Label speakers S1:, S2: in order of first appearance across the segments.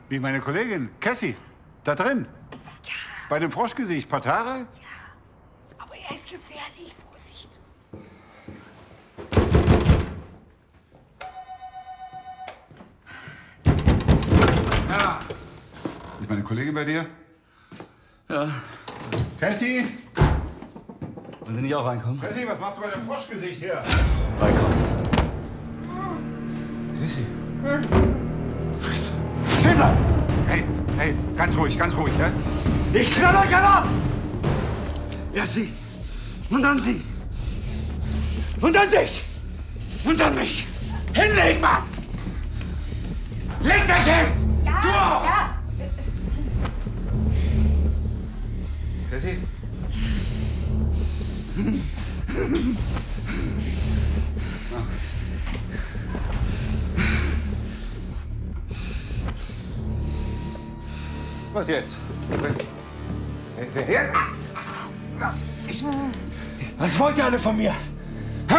S1: Wie meine Kollegin, Cassie. Da drin.
S2: Ja.
S1: Bei dem Froschgesicht. Patare?
S2: Ja. Aber er ist gefährlich. Vorsicht.
S1: Ja. Ist meine Kollegin bei dir?
S3: Ja.
S1: Cassie?
S3: Wollen Sie nicht auch reinkommen?
S1: Cassie, was machst du bei dem Froschgesicht hier?
S3: Reinkommen.
S1: Cassie?
S3: Scheiße. Stehen bleiben!
S1: Hey, ganz ruhig, ja?
S3: Ich knall euch alle ab! Erst Sie. Und dann Sie. Und dann dich. Und dann mich. Hinlegen, Mann! Leg dich hin!
S2: Ja,
S3: Du auch!
S2: ja.
S1: Cassie? Was jetzt?
S3: Was wollt ihr alle von mir? Hä?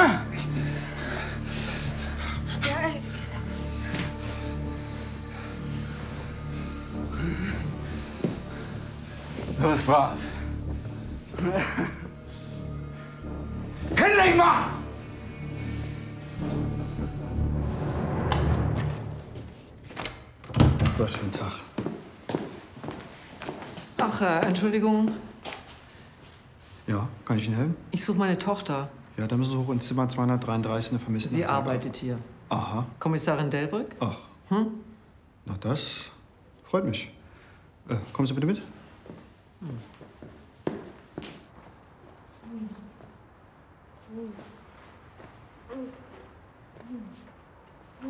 S3: Du bist brav. Hinlegen, Mann!
S4: Was für ein Tag.
S5: Ach, Entschuldigung.
S4: Ja, kann ich Ihnen helfen?
S5: Ich suche meine Tochter.
S4: Ja, da müssen Sie hoch ins Zimmer 233, eine vermisste.
S5: Sie arbeitet hier.
S4: Aha.
S5: Kommissarin Delbrück?
S4: Ach. Na, das freut mich. Kommen Sie bitte mit.